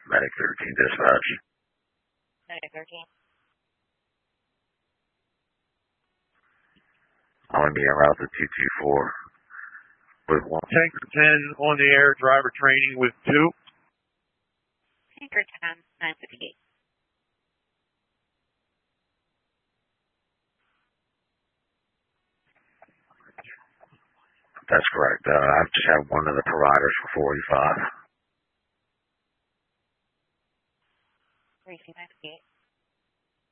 Medic 13 dispatch. Medic 13. I'm going to be en route to 224 with 1. Tanker 10 on the air, driver training with 2. Tanker 10, 958. That's correct. I just have one of the providers for 45. 3, 958.